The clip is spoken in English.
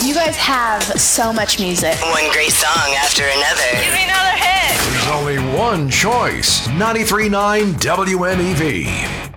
You guys have so much music. One great song after another. Give me another hit. There's only one choice. 93.9 WMEV.